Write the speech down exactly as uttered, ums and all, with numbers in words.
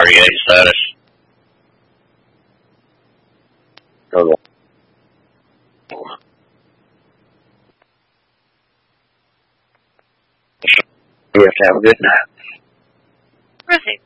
thirty-eight status. Okay. You have to have a good night. Perfect.